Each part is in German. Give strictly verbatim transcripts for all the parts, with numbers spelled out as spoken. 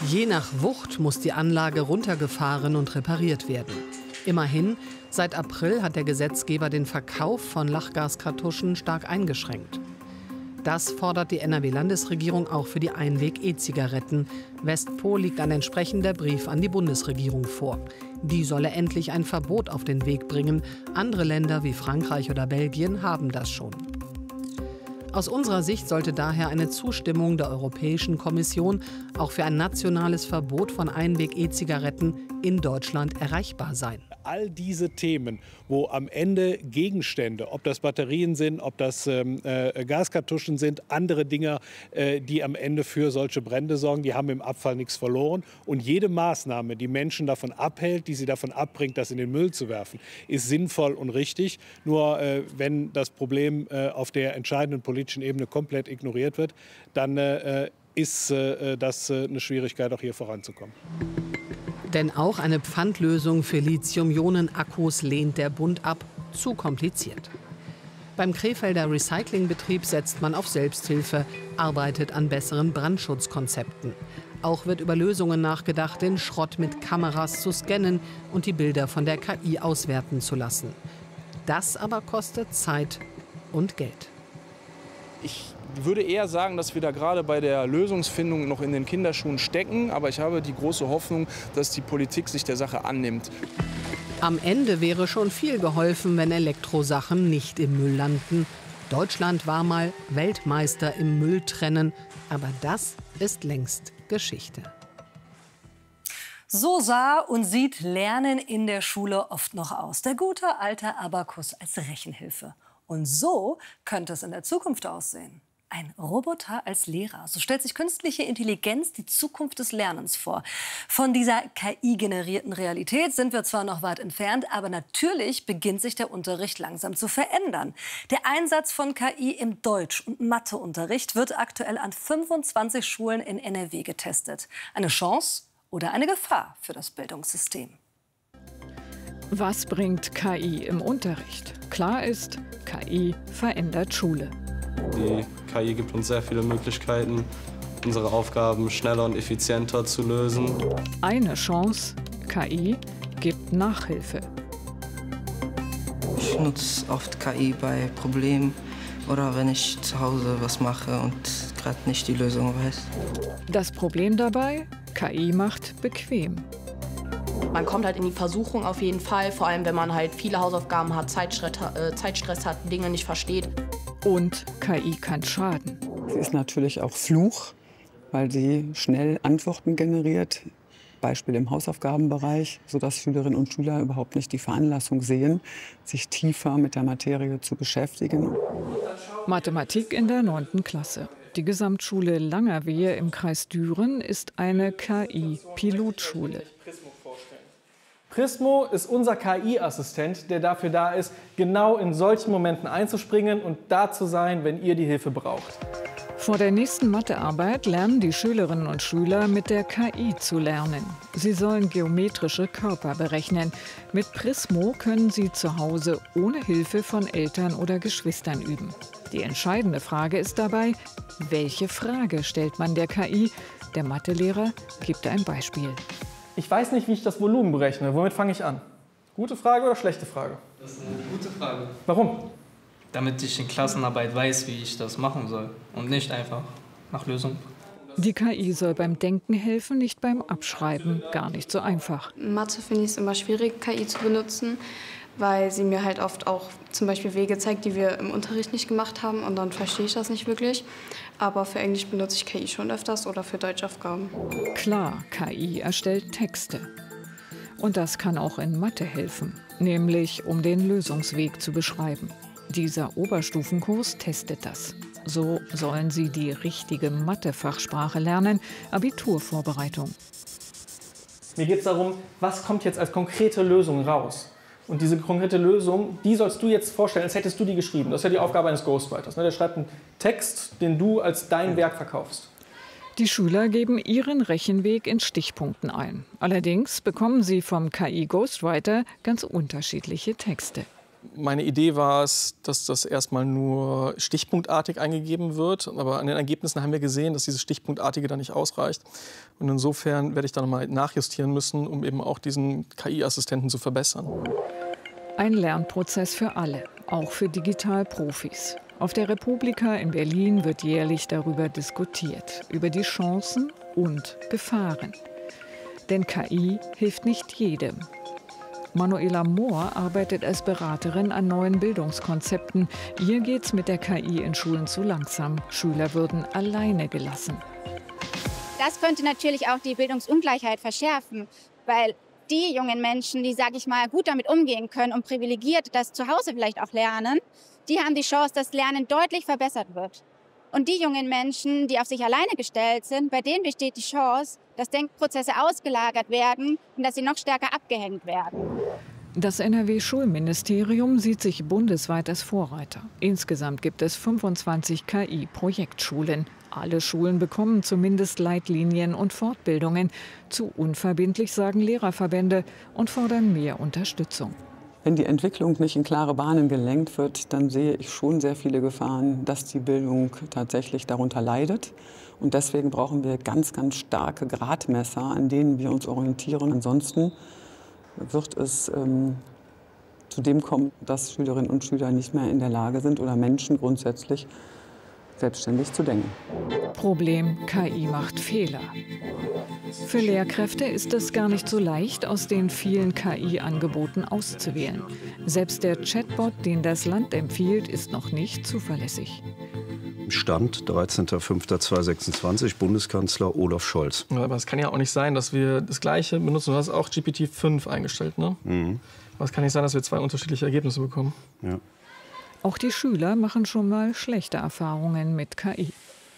Je nach Wucht muss die Anlage runtergefahren und repariert werden. Immerhin, seit April hat der Gesetzgeber den Verkauf von Lachgaskartuschen stark eingeschränkt. Das fordert die N R W-Landesregierung auch für die Einweg-E-Zigaretten. Westpol liegt ein entsprechender Brief an die Bundesregierung vor. Die solle endlich ein Verbot auf den Weg bringen. Andere Länder wie Frankreich oder Belgien haben das schon. Aus unserer Sicht sollte daher eine Zustimmung der Europäischen Kommission auch für ein nationales Verbot von Einweg-E-Zigaretten in Deutschland erreichbar sein. All diese Themen, wo am Ende Gegenstände, ob das Batterien sind, ob das ähm, äh, Gaskartuschen sind, andere Dinge, äh, die am Ende für solche Brände sorgen, die haben im Abfall nichts verloren. Und jede Maßnahme, die Menschen davon abhält, die sie davon abbringt, das in den Müll zu werfen, ist sinnvoll und richtig. Nur äh, wenn das Problem äh, auf der entscheidenden politischen Ebene komplett ignoriert wird, dann äh, ist äh, das äh, eine Schwierigkeit, auch hier voranzukommen. Denn auch eine Pfandlösung für Lithium-Ionen-Akkus lehnt der Bund ab. Zu kompliziert. Beim Krefelder Recyclingbetrieb setzt man auf Selbsthilfe, arbeitet an besseren Brandschutzkonzepten. Auch wird über Lösungen nachgedacht, den Schrott mit Kameras zu scannen und die Bilder von der K I auswerten zu lassen. Das aber kostet Zeit und Geld. Ich würde eher sagen, dass wir da gerade bei der Lösungsfindung noch in den Kinderschuhen stecken. Aber ich habe die große Hoffnung, dass die Politik sich der Sache annimmt. Am Ende wäre schon viel geholfen, wenn Elektrosachen nicht im Müll landen. Deutschland war mal Weltmeister im Mülltrennen. Aber das ist längst Geschichte. So sah und sieht Lernen in der Schule oft noch aus. Der gute alte Abakus als Rechenhilfe. Und so könnte es in der Zukunft aussehen. Ein Roboter als Lehrer. So stellt sich künstliche Intelligenz die Zukunft des Lernens vor. Von dieser K I-generierten Realität sind wir zwar noch weit entfernt, aber natürlich beginnt sich der Unterricht langsam zu verändern. Der Einsatz von K I im Deutsch- und Matheunterricht wird aktuell an fünfundzwanzig Schulen in N R W getestet. Eine Chance oder eine Gefahr für das Bildungssystem? Was bringt K I im Unterricht? Klar ist, K I verändert Schule. Die K I gibt uns sehr viele Möglichkeiten, unsere Aufgaben schneller und effizienter zu lösen. Eine Chance, K I gibt Nachhilfe. Ich nutze oft K I bei Problemen oder wenn ich zu Hause was mache und gerade nicht die Lösung weiß. Das Problem dabei, K I macht bequem. Man kommt halt in die Versuchung auf jeden Fall, vor allem wenn man halt viele Hausaufgaben hat, Zeitstress, äh, Zeitstress hat, Dinge nicht versteht. Und K I kann schaden. Sie ist natürlich auch Fluch, weil sie schnell Antworten generiert, Beispiel im Hausaufgabenbereich, sodass Schülerinnen und Schüler überhaupt nicht die Veranlassung sehen, sich tiefer mit der Materie zu beschäftigen. Mathematik in der neunten Klasse. Die Gesamtschule Langerwehe im Kreis Düren ist eine K I-Pilotschule. Prismo ist unser K I-Assistent, der dafür da ist, genau in solchen Momenten einzuspringen und da zu sein, wenn ihr die Hilfe braucht. Vor der nächsten Mathearbeit lernen die Schülerinnen und Schüler, mit der K I zu lernen. Sie sollen geometrische Körper berechnen. Mit Prismo können sie zu Hause ohne Hilfe von Eltern oder Geschwistern üben. Die entscheidende Frage ist dabei, welche Frage stellt man der K I? Der Mathelehrer gibt ein Beispiel. Ich weiß nicht, wie ich das Volumen berechne. Womit fange ich an? Gute Frage oder schlechte Frage? Das ist eine gute Frage. Warum? Damit ich in Klassenarbeit weiß, wie ich das machen soll und nicht einfach nach Lösung. Die K I soll beim Denken helfen, nicht beim Abschreiben. Gar nicht so einfach. In Mathe finde ich es immer schwierig, K I zu benutzen, weil sie mir halt oft auch zum Beispiel Wege zeigt, die wir im Unterricht nicht gemacht haben und dann verstehe ich das nicht wirklich. Aber für Englisch benutze ich K I schon öfters oder für Deutschaufgaben. Klar, K I erstellt Texte. Und das kann auch in Mathe helfen, nämlich um den Lösungsweg zu beschreiben. Dieser Oberstufenkurs testet das. So sollen sie die richtige Mathe-Fachsprache lernen, Abiturvorbereitung. Mir geht es darum, was kommt jetzt als konkrete Lösung raus? Und diese konkrete Lösung, die sollst du jetzt vorstellen, als hättest du die geschrieben. Das ist ja die Aufgabe eines Ghostwriters. Der schreibt einen Text, den du als dein Werk verkaufst. Die Schüler geben ihren Rechenweg in Stichpunkten ein. Allerdings bekommen sie vom K I-Ghostwriter ganz unterschiedliche Texte. Meine Idee war es, dass das erstmal nur stichpunktartig eingegeben wird. Aber an den Ergebnissen haben wir gesehen, dass dieses Stichpunktartige da nicht ausreicht. Und insofern werde ich da noch mal nachjustieren müssen, um eben auch diesen K I-Assistenten zu verbessern. Ein Lernprozess für alle, auch für Digitalprofis. Auf der Republika in Berlin wird jährlich darüber diskutiert, über die Chancen und Gefahren. Denn K I hilft nicht jedem. Manuela Mohr arbeitet als Beraterin an neuen Bildungskonzepten. Ihr geht's mit der K I in Schulen zu langsam. Schüler würden alleine gelassen. Das könnte natürlich auch die Bildungsungleichheit verschärfen, weil die jungen Menschen, die, sage ich mal, gut damit umgehen können und privilegiert das zu Hause vielleicht auch lernen, die haben die Chance, dass Lernen deutlich verbessert wird. Und die jungen Menschen, die auf sich alleine gestellt sind, bei denen besteht die Chance, dass Denkprozesse ausgelagert werden und dass sie noch stärker abgehängt werden. Das N R W-Schulministerium sieht sich bundesweit als Vorreiter. Insgesamt gibt es fünfundzwanzig K I-Projektschulen. Alle Schulen bekommen zumindest Leitlinien und Fortbildungen. Zu unverbindlich, sagen Lehrerverbände, und fordern mehr Unterstützung. Wenn die Entwicklung nicht in klare Bahnen gelenkt wird, dann sehe ich schon sehr viele Gefahren, dass die Bildung tatsächlich darunter leidet. Und deswegen brauchen wir ganz, ganz starke Gradmesser, an denen wir uns orientieren. Ansonsten wird es ähm, zu dem kommen, dass Schülerinnen und Schüler nicht mehr in der Lage sind oder Menschen grundsätzlich selbstständig zu denken. Problem: K I macht Fehler. Für Lehrkräfte ist es gar nicht so leicht, aus den vielen K I-Angeboten auszuwählen. Selbst der Chatbot, den das Land empfiehlt, ist noch nicht zuverlässig. Stand dreizehnter fünfter zweitausendsechsundzwanzig, Bundeskanzler Olaf Scholz. Ja, aber es kann ja auch nicht sein, dass wir das Gleiche benutzen. Du hast auch G P T fünf eingestellt, ne? Mhm. Aber es kann nicht sein, dass wir zwei unterschiedliche Ergebnisse bekommen. Ja. Auch die Schüler machen schon mal schlechte Erfahrungen mit K I.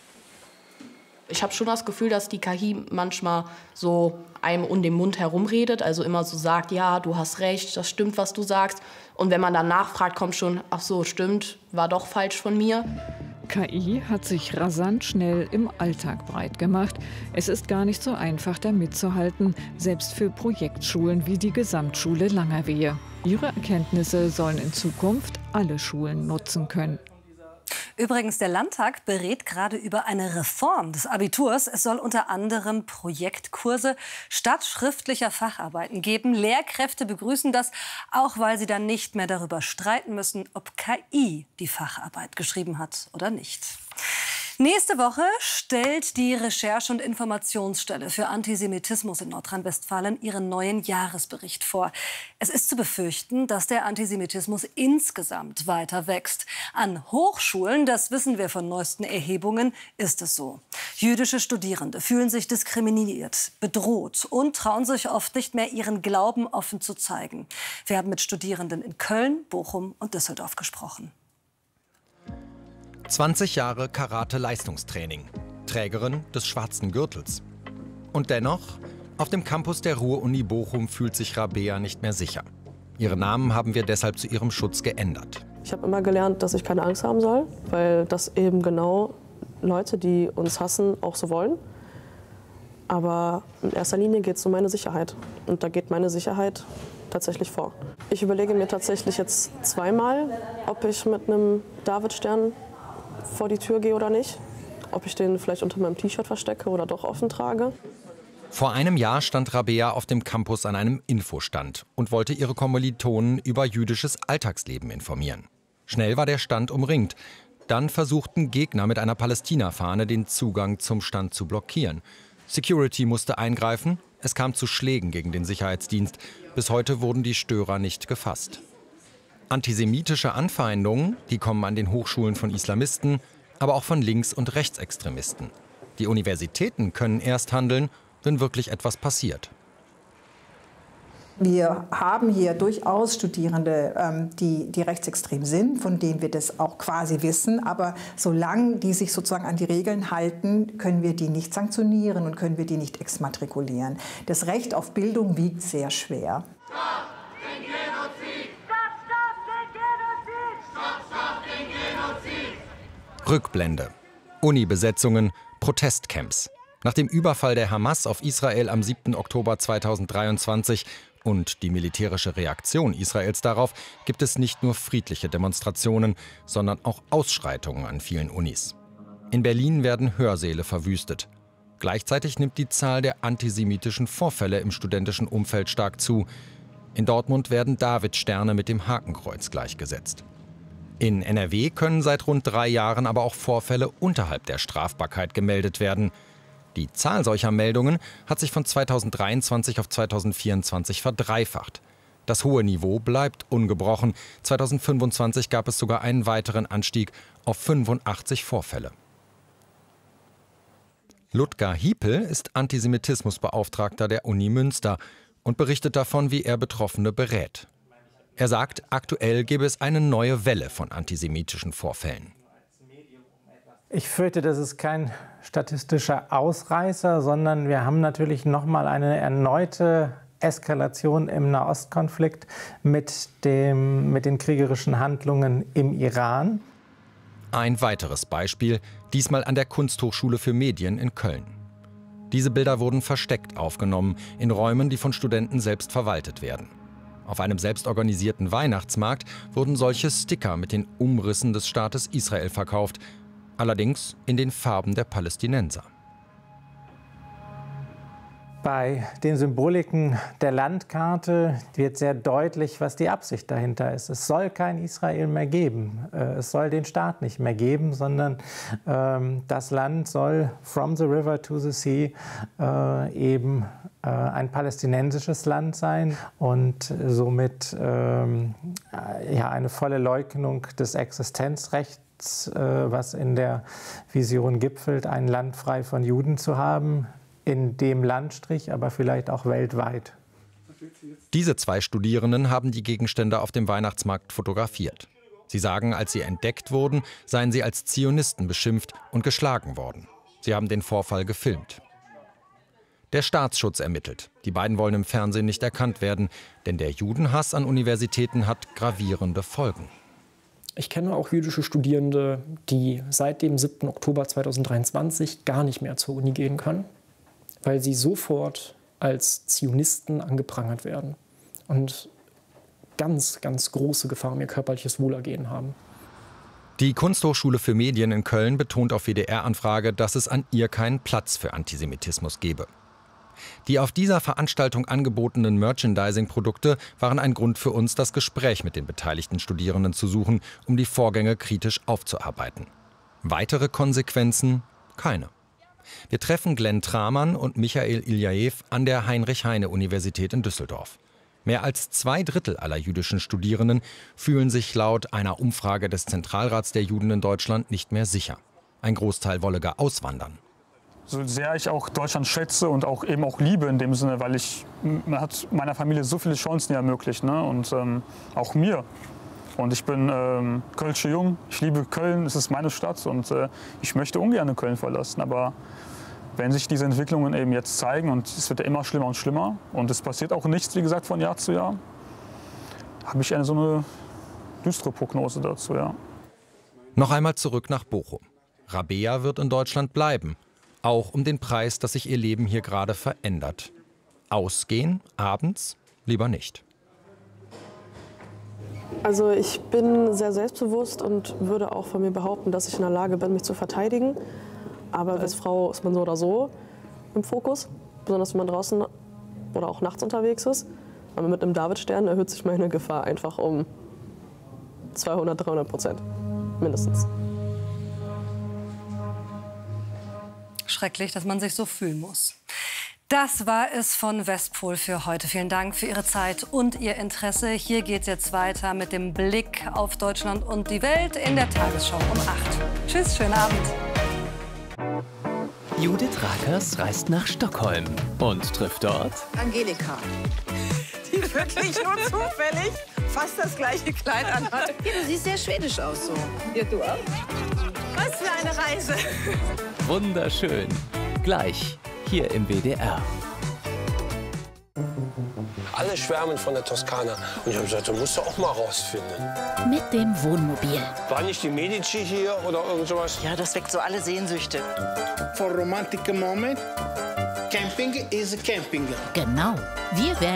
Ich habe schon das Gefühl, dass die K I manchmal so einem um den Mund herumredet, also immer so sagt, ja, du hast recht, das stimmt, was du sagst. Und wenn man dann nachfragt, kommt schon, ach so, stimmt, war doch falsch von mir. K I hat sich rasant schnell im Alltag breit gemacht. Es ist gar nicht so einfach, da mitzuhalten, selbst für Projektschulen wie die Gesamtschule Langerwehe. Ihre Erkenntnisse sollen in Zukunft alle Schulen nutzen können. Übrigens, der Landtag berät gerade über eine Reform des Abiturs. Es soll unter anderem Projektkurse statt schriftlicher Facharbeiten geben. Lehrkräfte begrüßen das, auch weil sie dann nicht mehr darüber streiten müssen, ob K I die Facharbeit geschrieben hat oder nicht. Nächste Woche stellt die Recherche- und Informationsstelle für Antisemitismus in Nordrhein-Westfalen ihren neuen Jahresbericht vor. Es ist zu befürchten, dass der Antisemitismus insgesamt weiter wächst. An Hochschulen, das wissen wir von neuesten Erhebungen, ist es so. Jüdische Studierende fühlen sich diskriminiert, bedroht und trauen sich oft nicht mehr, ihren Glauben offen zu zeigen. Wir haben mit Studierenden in Köln, Bochum und Düsseldorf gesprochen. zwanzig Jahre Karate-Leistungstraining, Trägerin des schwarzen Gürtels. Und dennoch, auf dem Campus der Ruhr-Uni Bochum fühlt sich Rabea nicht mehr sicher. Ihren Namen haben wir deshalb zu ihrem Schutz geändert. Ich habe immer gelernt, dass ich keine Angst haben soll, weil das eben genau Leute, die uns hassen, auch so wollen. Aber in erster Linie geht es um meine Sicherheit. Und da geht meine Sicherheit tatsächlich vor. Ich überlege mir tatsächlich jetzt zweimal, ob ich mit einem Davidstern vor die Tür gehe oder nicht. Ob ich den vielleicht unter meinem T-Shirt verstecke oder doch offen trage. Vor einem Jahr stand Rabea auf dem Campus an einem Infostand und wollte ihre Kommilitonen über jüdisches Alltagsleben informieren. Schnell war der Stand umringt. Dann versuchten Gegner mit einer Palästina-Fahne den Zugang zum Stand zu blockieren. Security musste eingreifen. Es kam zu Schlägen gegen den Sicherheitsdienst. Bis heute wurden die Störer nicht gefasst. Antisemitische Anfeindungen, die kommen an den Hochschulen von Islamisten, aber auch von Links- und Rechtsextremisten. Die Universitäten können erst handeln, wenn wirklich etwas passiert. Wir haben hier durchaus Studierende, ähm, die, die rechtsextrem sind, von denen wir das auch quasi wissen. Aber solange die sich sozusagen an die Regeln halten, können wir die nicht sanktionieren und können wir die nicht exmatrikulieren. Das Recht auf Bildung wiegt sehr schwer. Rückblende. Uni-Besetzungen, Protestcamps. Nach dem Überfall der Hamas auf Israel am siebten Oktober zweitausenddreiundzwanzig Und die militärische Reaktion Israels darauf gibt es nicht nur friedliche Demonstrationen, sondern auch Ausschreitungen an vielen Unis. In Berlin werden Hörsäle verwüstet. Gleichzeitig nimmt die Zahl der antisemitischen Vorfälle im studentischen Umfeld stark zu. In Dortmund werden Davidsterne mit dem Hakenkreuz gleichgesetzt. In N R W können seit rund drei Jahren aber auch Vorfälle unterhalb der Strafbarkeit gemeldet werden. Die Zahl solcher Meldungen hat sich von zweitausenddreiundzwanzig auf zweitausendvierundzwanzig verdreifacht. Das hohe Niveau bleibt ungebrochen. zweitausendfünfundzwanzig gab es sogar einen weiteren Anstieg auf fünfundachtzig Vorfälle. Ludger Hiepel ist Antisemitismusbeauftragter der Uni Münster und berichtet davon, wie er Betroffene berät. Er sagt, aktuell gäbe es eine neue Welle von antisemitischen Vorfällen. Ich fürchte, das ist kein statistischer Ausreißer, sondern wir haben natürlich noch mal eine erneute Eskalation im Nahostkonflikt mit, dem, mit den kriegerischen Handlungen im Iran. Ein weiteres Beispiel, diesmal an der Kunsthochschule für Medien in Köln. Diese Bilder wurden versteckt aufgenommen, in Räumen, die von Studenten selbst verwaltet werden. Auf einem selbstorganisierten Weihnachtsmarkt wurden solche Sticker mit den Umrissen des Staates Israel verkauft, allerdings in den Farben der Palästinenser. Bei den Symboliken der Landkarte wird sehr deutlich, was die Absicht dahinter ist. Es soll kein Israel mehr geben. Es soll den Staat nicht mehr geben, sondern ähm, das Land soll from the river to the sea äh, eben äh, ein palästinensisches Land sein und somit ähm, ja, eine volle Leugnung des Existenzrechts, äh, was in der Vision gipfelt, ein Land frei von Juden zu haben. In dem Landstrich, aber vielleicht auch weltweit. Diese zwei Studierenden haben die Gegenstände auf dem Weihnachtsmarkt fotografiert. Sie sagen, als sie entdeckt wurden, seien sie als Zionisten beschimpft und geschlagen worden. Sie haben den Vorfall gefilmt. Der Staatsschutz ermittelt. Die beiden wollen im Fernsehen nicht erkannt werden, denn der Judenhass an Universitäten hat gravierende Folgen. Ich kenne auch jüdische Studierende, die seit dem siebten Oktober zweitausenddreiundzwanzig gar nicht mehr zur Uni gehen können, weil sie sofort als Zionisten angeprangert werden und ganz, ganz große Gefahr um ihr körperliches Wohlergehen haben. Die Kunsthochschule für Medien in Köln betont auf W D R-Anfrage, dass es an ihr keinen Platz für Antisemitismus gebe. Die auf dieser Veranstaltung angebotenen Merchandising-Produkte waren ein Grund für uns, das Gespräch mit den beteiligten Studierenden zu suchen, um die Vorgänge kritisch aufzuarbeiten. Weitere Konsequenzen? Keine. Wir treffen Glenn Tramann und Michael Iljaev an der Heinrich-Heine-Universität in Düsseldorf. Mehr als zwei Drittel aller jüdischen Studierenden fühlen sich laut einer Umfrage des Zentralrats der Juden in Deutschland nicht mehr sicher. Ein Großteil wolle gar auswandern. So sehr ich auch Deutschland schätze und auch eben auch liebe in dem Sinne, weil ich, man hat meiner Familie so viele Chancen ermöglicht, ne? Und ähm, auch mir. Und ich bin ähm, Kölsche Jung, ich liebe Köln, es ist meine Stadt und äh, ich möchte ungern Köln verlassen. Aber wenn sich diese Entwicklungen eben jetzt zeigen und es wird ja immer schlimmer und schlimmer und es passiert auch nichts, wie gesagt, von Jahr zu Jahr, habe ich eine so eine düstere Prognose dazu, ja. Noch einmal zurück nach Bochum. Rabea wird in Deutschland bleiben, auch um den Preis, dass sich ihr Leben hier gerade verändert. Ausgehen, abends, lieber nicht. Also ich bin sehr selbstbewusst und würde auch von mir behaupten, dass ich in der Lage bin, mich zu verteidigen. Aber als Frau ist man so oder so im Fokus, besonders wenn man draußen oder auch nachts unterwegs ist. Aber mit einem Davidstern erhöht sich meine Gefahr einfach um zweihundert, dreihundert Prozent, mindestens. Schrecklich, dass man sich so fühlen muss. Das war es von Westpol für heute. Vielen Dank für Ihre Zeit und Ihr Interesse. Hier geht es jetzt weiter mit dem Blick auf Deutschland und die Welt in der Tagesschau um acht. Tschüss, schönen Abend. Judith Rakers reist nach Stockholm und trifft dort Angelika, die wirklich nur zufällig fast das gleiche Kleid anhat. Ja, du siehst sehr schwedisch aus so. Ja, du auch. Was für eine Reise. Wunderschön. Gleich hier im W D R. Alle schwärmen von der Toskana. Und ich habe gesagt, du musst du auch mal rausfinden. Mit dem Wohnmobil. War nicht die Medici hier oder irgend sowas? Ja, das weckt so alle Sehnsüchte. For romantic moment, camping is camping. Genau. Wir werden